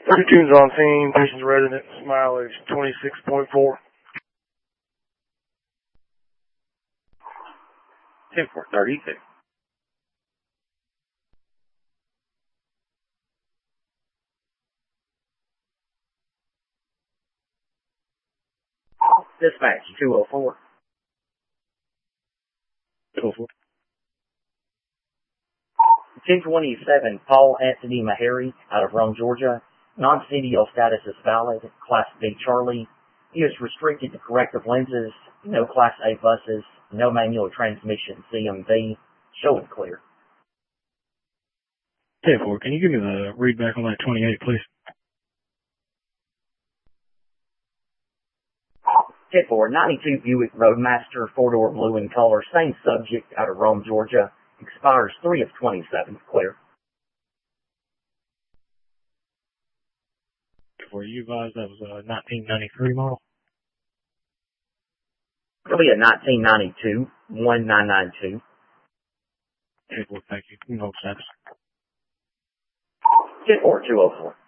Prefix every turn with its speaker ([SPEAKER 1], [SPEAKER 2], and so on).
[SPEAKER 1] 32's on scene. Patient's resident. Mileage 26.4.
[SPEAKER 2] 10-4-32. Dispatch 204.
[SPEAKER 1] 204.
[SPEAKER 2] 1027, Paul Anthony Meharry out of Rome, Georgia. Non-CDL status is valid. Class B Charlie. He is restricted to corrective lenses. No Class A buses. No manual transmission CMV. Show and clear.
[SPEAKER 1] 10-4. Can you give me the read back on that 28, please?
[SPEAKER 2] 10-4, 92 Buick Roadmaster, 4-door blue in color. Same subject out of Rome, Georgia. Expires 3 of 27. Clear.
[SPEAKER 1] For you advised that was a 1993 model?
[SPEAKER 2] It'll be a 1992 1992.
[SPEAKER 1] 10-4, thank you. No status.
[SPEAKER 2] 10-4, 204.